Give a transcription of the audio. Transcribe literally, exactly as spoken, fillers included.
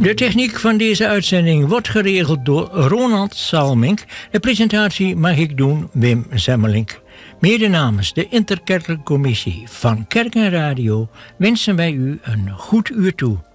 De techniek van deze uitzending wordt geregeld door Ronald Salmink. De presentatie mag ik doen, Wim Zemmelink. Mede namens de Interkerkelijke Commissie van Kerk en Radio wensen wij u een goed uur toe.